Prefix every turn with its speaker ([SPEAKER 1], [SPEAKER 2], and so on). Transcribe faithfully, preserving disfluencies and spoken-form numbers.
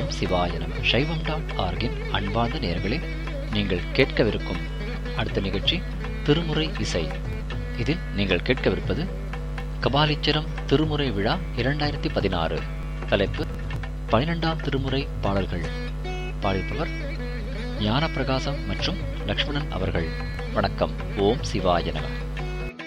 [SPEAKER 1] ஓம் சிவாய நம. சைவம் டாட் ஆர்கின் அன்பார்ந்த நேயர்களே, நீங்கள் கேட்கவிருக்கும் அடுத்த நிகழ்ச்சி திருமுறை இசை. இதில் நீங்கள் கேட்கவிருப்பது கபாலீச்சரம் திருமுறை விழா இரண்டாயிரத்தி பதினாறு. தலைப்பு பனிரெண்டாம் திருமுறை பாடல்கள். பாடிப்பவர் ஞானப்பிரகாசம் மற்றும் லக்ஷ்மணன் அவர்கள். வணக்கம். ஓம் சிவாய நம.